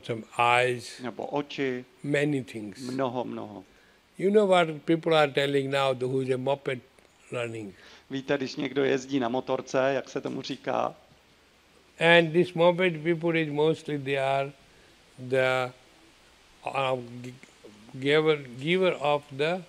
some eyes, nebo oči, many things. mnoho. You know what people are telling now, who is a moped running. Víte, když někdo jezdí na motorce, jak se tomu říká, And this moped people is mostly they are the giver of the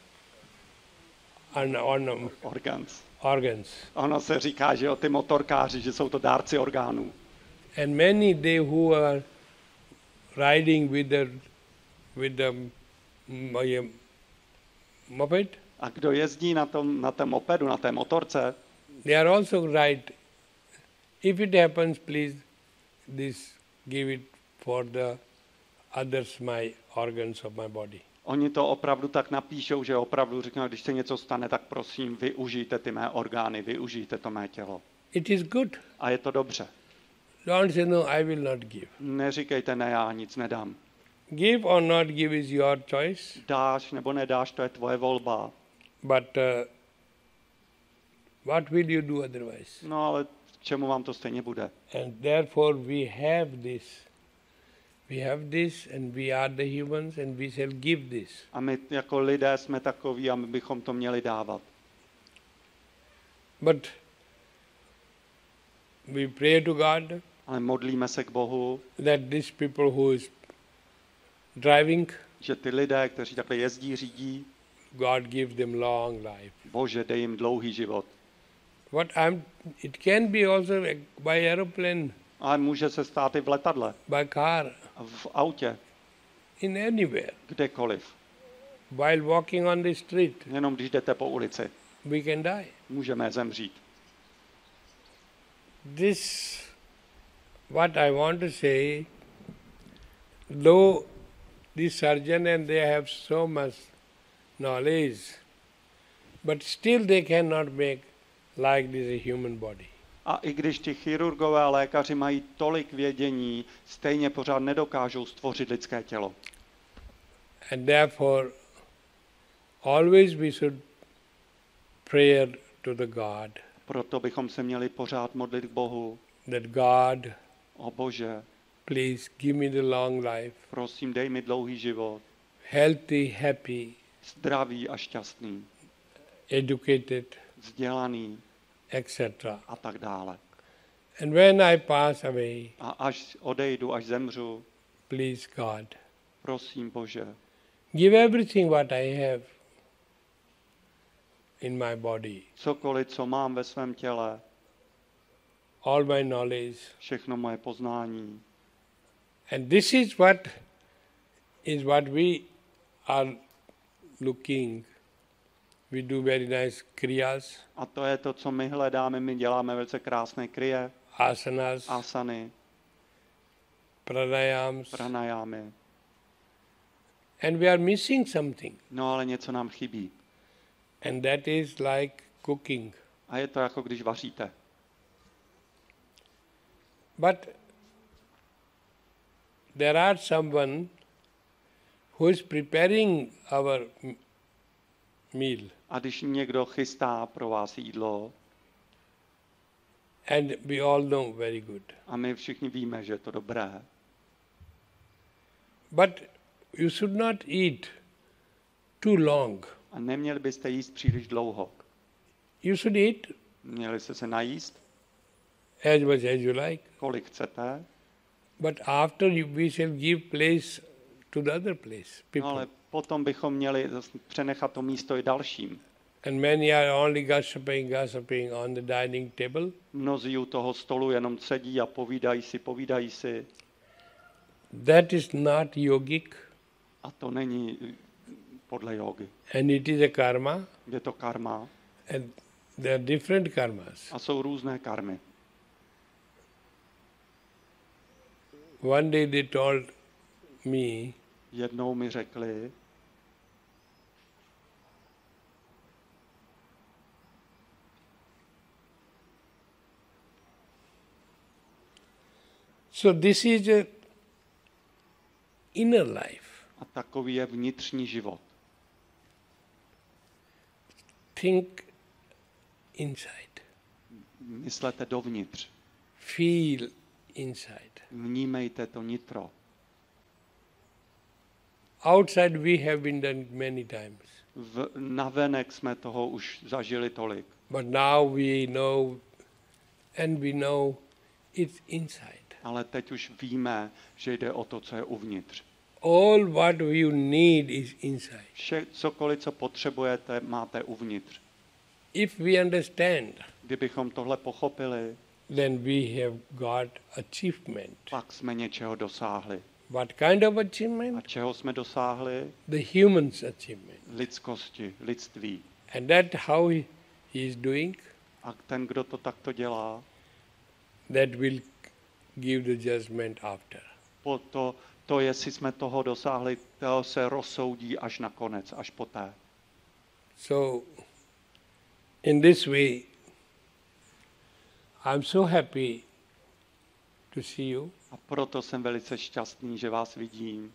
organs. Ono se říká, že ty motorkáři, že jsou to dárci orgánů. And many they who are riding with the moped, A kdo jezdí na tom mopedu, na té motorce, they are also right. If it happens, please give it for the others, my organs of my body. oni to opravdu tak napíšou, že opravdu řeknou, když se něco stane, tak prosím, využijte ty mé orgány, využijte to mé tělo. It is good. A je to dobře. Don't say, no, I will not give. Neříkejte, ne, já nic nedám. Give or not give is your choice. Dáš nebo nedáš, to je tvoje volba. But what will you do otherwise? No ale k čemu vám to stejně bude? And therefore we have this. We have this and we are the humans and we shall give this. A my jako lidé jsme takoví a my bychom to měli dávat. But we pray to God Ale modlíme se k Bohu, that these people who is driving, že ty lidé, kteří takhle jezdí, řídí, God give them long life. Bože, dej jim dlouhý život. It can be also by aeroplane, Ale může se stát i v letadle, by car, v autě, in anywhere. kdekoliv. While walking on the street, Jenom když jdete po ulici, we can die. můžeme zemřít. This, what I want to say, though the surgeon and they have so much knowledge, but still they cannot make like this a human body. A i když ti chirurgové a lékaři mají tolik vědění, stejně pořád nedokážou stvořit lidské tělo. And therefore, always we should pray to the God, Proto bychom se měli pořád modlit k Bohu. that God, O Bože, please give me the long life, prosím, dej mi dlouhý život, healthy, happy, zdravý a šťastný, educated, vzdělaný etc. a tak dále. And when I pass away, A až odejdu, až zemřu, please God, prosím, Bože, give everything what I have in my body, cokoliv, co mám ve svém těle, all my knowledge. všechno moje poznání. And this is what we are looking. We do very nice kriyas, A to je to, co my hledáme. My děláme velice krásné kriye, asanas, asany, pranayams, pranajámy. and we are missing something. No ale něco nám chybí. And that is like cooking. A je to jako když vaříte. But there are someone who is preparing our meal. A když někdo chystá pro vás jídlo, And we all know very good. a my všichni víme, že je to dobré, But you should not eat too long. a neměli byste jíst příliš dlouho. You should eat Měli jste se najíst, as much as you like. kolik chcete, But after we shall give place to the other place, no people. ale potom bychom měli zase přenechat to místo i dalším. And many are only gossiping on the dining table. Mnozí u toho stolu jenom sedí a povídají si. That is not yogic, A to není podle jógy. and it is a karma, Je to karma and there are different karmas. a jsou různé karmy. One day they told me, Jednou mi řekli, so this is a inner life. a takový je vnitřní život. Think inside. Myslete dovnitř. Feel inside. Vnímejte to nitro. Outside we have been done many times. Navenek jsme toho už zažili tolik. But now we know, and we know it's inside. Ale teď už víme, že jde o to, co je uvnitř. All what you need is inside. Cokoliv, co potřebujete, máte uvnitř. If we understand, Kdybychom tohle pochopili, then we have got achievement. pak jsme něčeho dosáhli. What kind of A achievement? čeho jsme dosáhli? The human's achievement. Lidskosti, lidství. And that how he is doing, A ten, kdo to takto dělá, that will give the judgment after. to, jestli jsme toho dosáhli, to se rozsoudí až nakonec, až poté. So, in this way, I'm so happy to see you. A proto jsem velice šťastný, že vás vidím.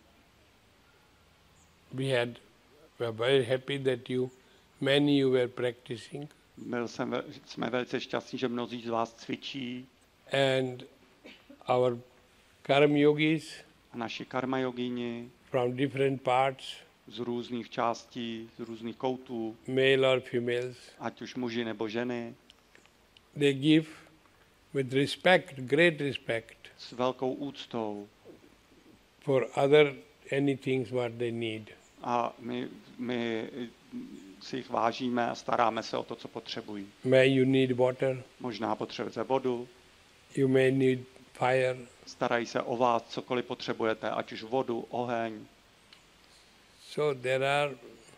We were very happy that many you were practicing. Jsme velice šťastní, že mnozí z vás cvičí. And our karma yogis A naši karma jogíni from different parts, z různých částí, z různých koutů, male or females, ať už muži nebo ženy, they give with respect, great respect, s velkou úctou. for other any things what they need. A my si jich vážíme a staráme se o to, co potřebují. May you need water, Možná potřebujete vodu, you may need fire. starají se o vás, cokoliv potřebujete, ať už vodu, oheň. So there are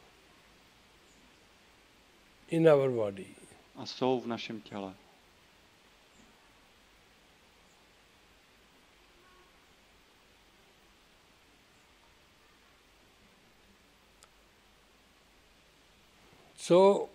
in our body. A jsou v našem těle. So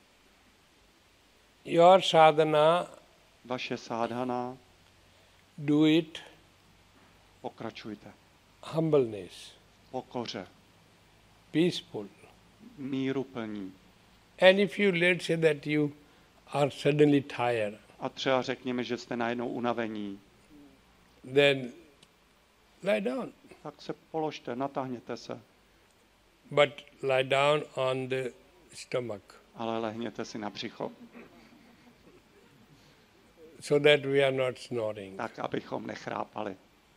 your sadhana, Vaše sádhana, do it pokračujte. humbleness, Pokoře, peaceful. míruplní. And if you, let's say that you are suddenly tired, A třeba řekněme, že jste najednou unavení, then lie down. tak se položte, natáhněte se, But lie down on the stomach ale lehněte si na břicho, so that we are not snoring. tak abychom nechrápali.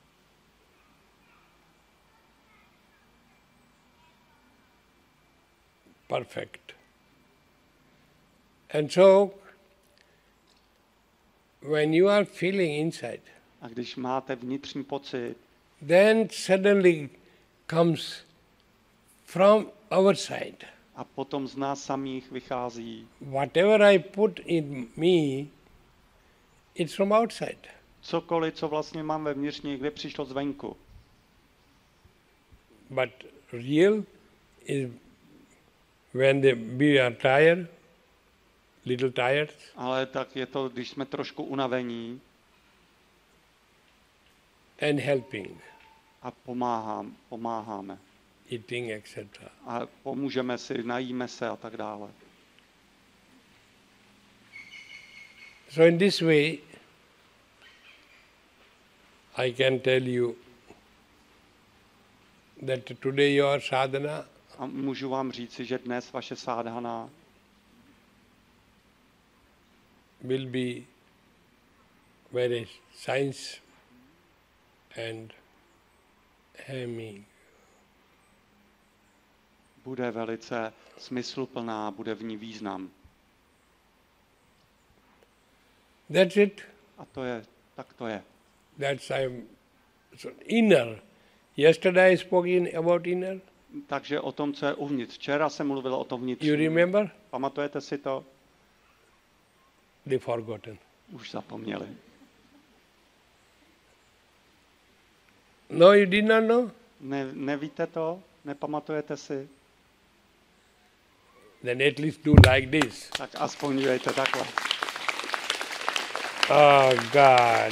Perfect. And so, when you are feeling inside, A když máte vnitřní pocit, then suddenly comes from our side. a potom z nás samých vychází, Whatever I put in me, it's from outside. cokoliv, co vlastně mám vevnitř, někde přišlo zvenku. But real is when we are tired, little tired, Ale tak je to, když jsme trošku unavení and helping, a pomáháme. eating, etc. A pomůžeme si, najíme se a tak dále. So in this way, I can tell you that today your sadhana A můžu vám říci, že dnes vaše sádhana will be very science and aiming. bude velice smysluplná, bude v ní význam. That's it. A to je, tak to je. That's so inner. Yesterday I spoke about inner. Takže o tom, co je uvnitř. Včera jsem mluvil o tom You vnitřním. remember? Pamatujete si to? They forgotten. Už zapomněli. No, you did not know? Nevíte to? Nepamatujete si? Then at least do like this. Tak aspoň dělejte takhle. Oh God.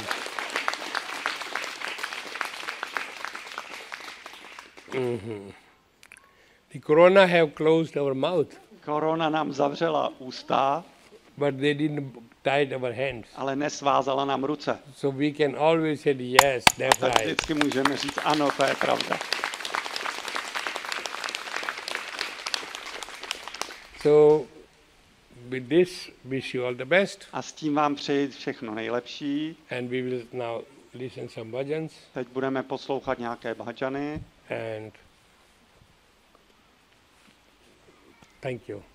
The corona have closed our mouth, Korona nám zavřela ústa, but they didn't tie our hands. ale nesvázala nám ruce. So we can always say, yes, that's Tak right. vždycky můžeme říct, ano, to je pravda. So, with this, wish you all the best, A s tím vám přeji všechno nejlepší. and we will now listen some bhajans, Teď budeme poslouchat nějaké bhajany. and thank you.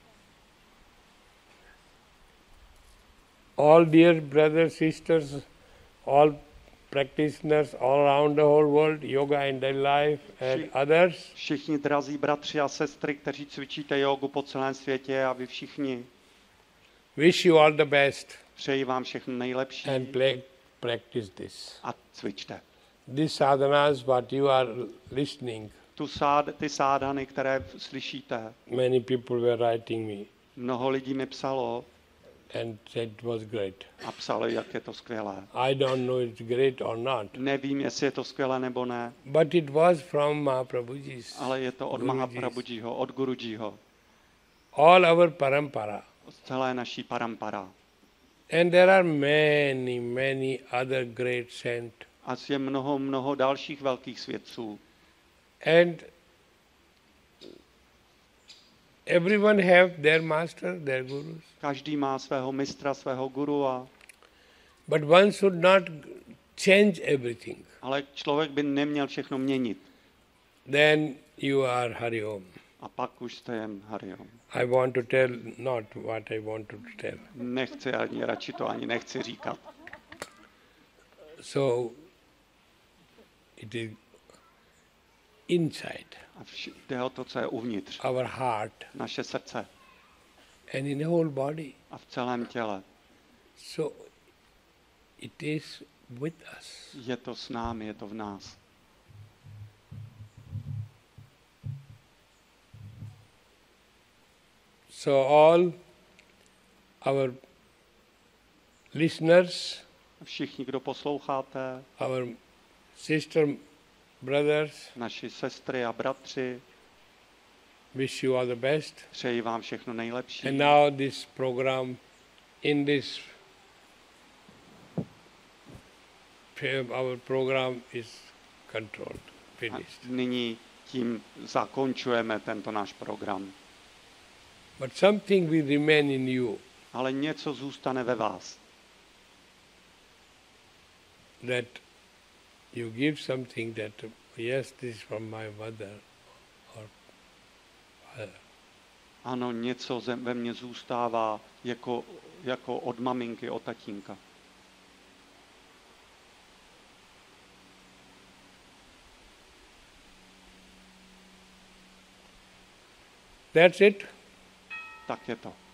All dear brothers, sisters, all practitioners all around the whole world, yoga in daily life and others, Všichni drazí bratři a sestry, kteří cvičíte jogu po celém světě, a vy všichni, wish you all the best přeji vám všechno nejlepší and practice this. a cvičte. These sadhanas, what you are listening, Ty sádhany, které slyšíte, many people were writing me mnoho lidí mi psalo and said it was great. a psali, jak je to skvělé. I don't know it's great or not, Nevím, jestli je to skvělé nebo ne, but it was from Mahaprabhuji's, ale je to od Mahaprabhujiho, od Gurujiho, all our parampara. od celé naší parampara. And there are many, many other great saints. A je mnoho dalších velkých svědců. And everyone have their master, their gurus. Každý má svého mistra, svého guru, But one should not change everything. ale člověk by neměl všechno měnit. Then you are Hari Om. A pak už jste jen Hariom. I want to tell not what I want to tell. Nechci ani, radši to ani nechci říkat. So it is inside A jde o to, co je uvnitř. our heart Naše srdce and in the whole body. a v celém těle. So it is with us. Je to s námi, je to v nás. So all our listeners, Všichni, kdo posloucháte, our sister, brothers, naši sestry a bratři, wish you all the best. přeji vám všechno nejlepší. And now this program, in this, our program is controlled, A finished. nyní tím zakončujeme tento náš program. But something will remain in you, Ale něco zůstane ve vás. that you give something that, yes, this is from my mother or father. Ano, něco ve mně zůstává jako od maminky, od tatínka. That's it. Tak je to.